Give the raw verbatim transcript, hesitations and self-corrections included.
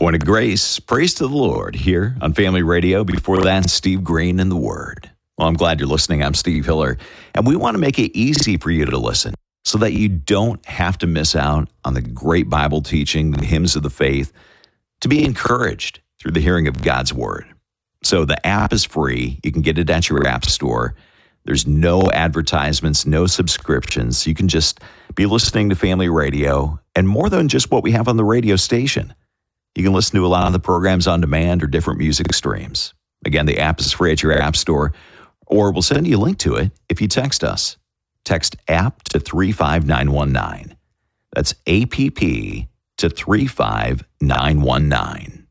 Point of Grace, praise to the Lord here on Family Radio. Before that, Steve Green and the Word. Well, I'm glad you're listening. I'm Steve Hiller, and we want to make it easy for you to listen so that you don't have to miss out on the great Bible teaching, the hymns of the faith, to be encouraged through the hearing of God's Word. So the app is free. You can get it at your app store. There's no advertisements, no subscriptions. You can just be listening to Family Radio, and more than just what we have on the radio station. You can listen to a lot of the programs on demand or different music streams. Again, the app is free at your app store, or we'll send you a link to it if you text us. Text app to three five nine one nine. That's A P P to three five nine one nine.